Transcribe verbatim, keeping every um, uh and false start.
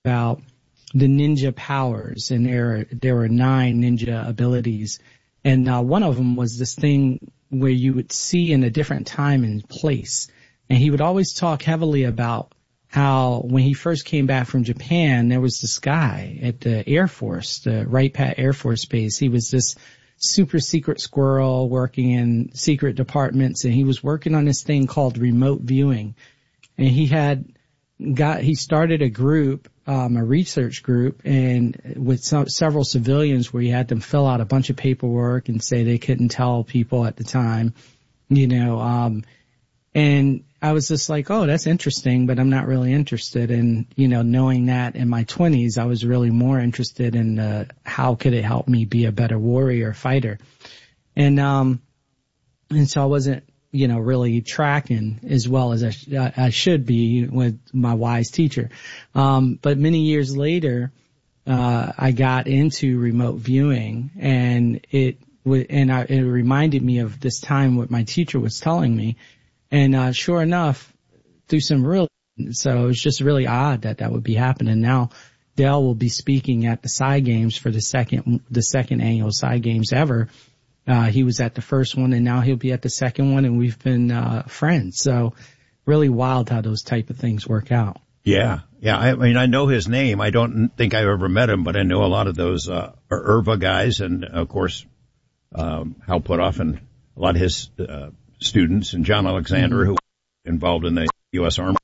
about the ninja powers, and there there were nine ninja abilities, and uh, one of them was this thing where you would see in a different time and place, and he would always talk heavily about how when he first came back from Japan, there was this guy at the Air Force, the Wright Pat Air Force Base. He was this super secret squirrel working in secret departments, and he was working on this thing called remote viewing, and he had got he started a group. Um, a research group, and with some, several civilians, where he had them fill out a bunch of paperwork and say they couldn't tell people at the time, you know, um, and I was just like, oh, that's interesting, but I'm not really interested in, you know, knowing that in my twenties, I was really more interested in, uh, how could it help me be a better warrior fighter. And, um, and so I wasn't, you know, really tracking as well as I, sh- I should be with my wise teacher. Um, but many years later, uh, I got into remote viewing, and it w- and I, it reminded me of this time what my teacher was telling me. And, uh, sure enough, through some real, so it was just really odd that that would be happening. Now, Dale will be speaking at the Psy Games for the second, the second annual Psy Games ever. Uh, he was at the first one, and now he'll be at the second one, and we've been, uh, friends. So really wild how those type of things work out. Yeah. Yeah. I mean, I know his name. I don't think I've ever met him, but I know a lot of those, uh, IRVA guys, and of course, um, Hal Puthoff and a lot of his, uh, students, and John Alexander, mm-hmm. who was involved in the U S Army.